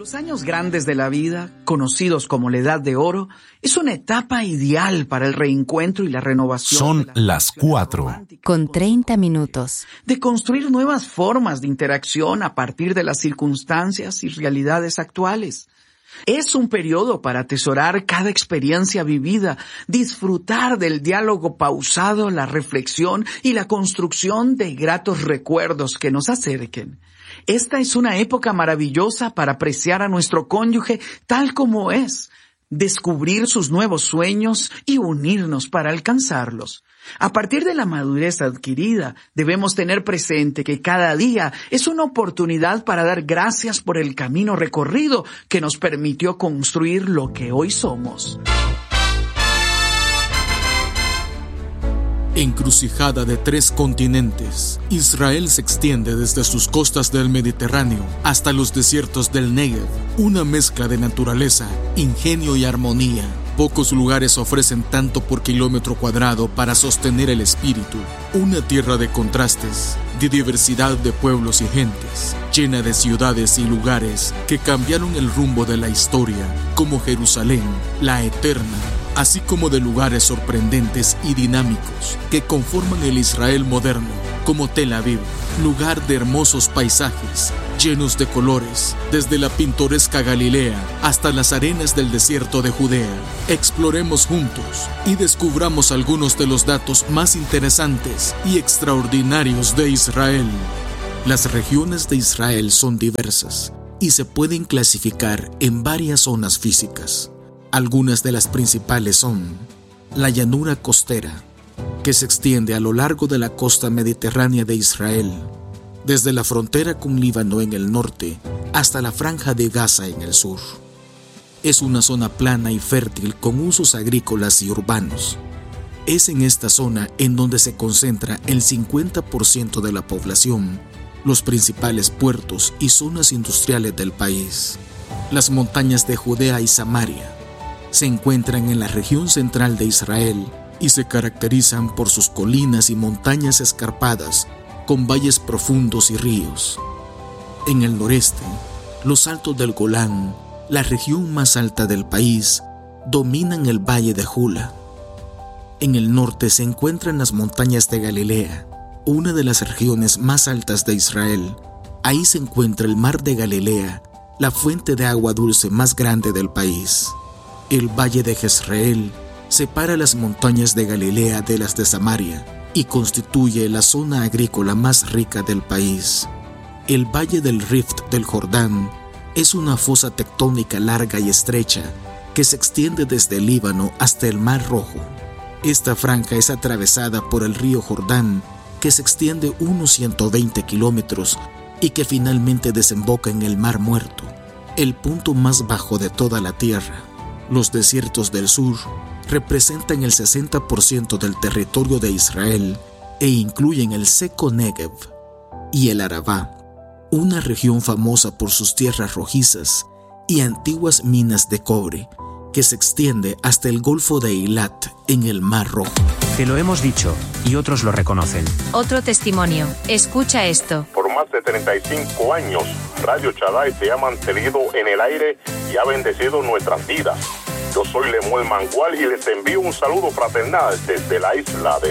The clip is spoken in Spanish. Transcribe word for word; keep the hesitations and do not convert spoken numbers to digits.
Los años grandes de la vida, conocidos como la Edad de Oro, es una etapa ideal para el reencuentro y la renovación. Son la las cuatro. Con treinta minutos. De construir nuevas formas de interacción a partir de las circunstancias y realidades actuales. Es un periodo para atesorar cada experiencia vivida, disfrutar del diálogo pausado, la reflexión y la construcción de gratos recuerdos que nos acerquen. Esta es una época maravillosa para apreciar a nuestro cónyuge tal como es, descubrir sus nuevos sueños y unirnos para alcanzarlos. A partir de la madurez adquirida, debemos tener presente que cada día es una oportunidad para dar gracias por el camino recorrido que nos permitió construir lo que hoy somos. Encrucijada de tres continentes, Israel se extiende desde sus costas del Mediterráneo hasta los desiertos del Negev, una mezcla de naturaleza, ingenio y armonía. Pocos lugares ofrecen tanto por kilómetro cuadrado para sostener el espíritu. Una tierra de contrastes, de diversidad de pueblos y gentes, llena de ciudades y lugares que cambiaron el rumbo de la historia, como Jerusalén, la eterna, así como de lugares sorprendentes y dinámicos que conforman el Israel moderno, como Tel Aviv, lugar de hermosos paisajes, llenos de colores, desde la pintoresca Galilea hasta las arenas del desierto de Judea. Exploremos juntos y descubramos algunos de los datos más interesantes y extraordinarios de Israel. Las regiones de Israel son diversas y se pueden clasificar en varias zonas físicas. Algunas de las principales son la llanura costera, que se extiende a lo largo de la costa mediterránea de Israel, desde la frontera con Líbano en el norte hasta la franja de Gaza en el sur. Es una zona plana y fértil con usos agrícolas y urbanos. Es en esta zona en donde se concentra el cincuenta por ciento de la población, los principales puertos y zonas industriales del país. Las montañas de Judea y Samaria se encuentran en la región central de Israel y se caracterizan por sus colinas y montañas escarpadas con valles profundos y ríos. En el noreste, los altos del Golán, la región más alta del país, dominan el valle de Jula. En el norte se encuentran las montañas de Galilea, una de las regiones más altas de Israel. Ahí se encuentra el mar de Galilea, la fuente de agua dulce más grande del país. El valle de Jezreel separa las montañas de Galilea de las de Samaria y constituye la zona agrícola más rica del país. El valle del Rift del Jordán es una fosa tectónica larga y estrecha que se extiende desde el Líbano hasta el Mar Rojo. Esta franja es atravesada por el río Jordán, que se extiende unos ciento veinte kilómetros y que finalmente desemboca en el Mar Muerto, el punto más bajo de toda la tierra. Los desiertos del sur representan el sesenta por ciento del territorio de Israel e incluyen el seco Negev y el Arabá, una región famosa por sus tierras rojizas y antiguas minas de cobre, que se extiende hasta el Golfo de Eilat en el Mar Rojo. Te lo hemos dicho, y otros lo reconocen. Otro testimonio. Escucha esto. Por más de treinta y cinco años, Radio Shaddai se ha mantenido en el aire y ha bendecido nuestras vidas. Yo soy Lemuel Mangual y les envío un saludo fraternal desde la isla de